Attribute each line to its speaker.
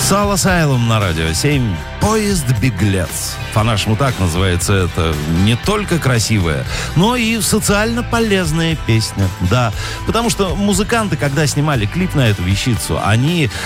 Speaker 1: Soul Asylum на радио 7. Поезд-беглец. По-нашему так называется это. Не только красивая, но и социально полезная песня. Да, потому что музыканты, когда снимали клип на эту вещицу, они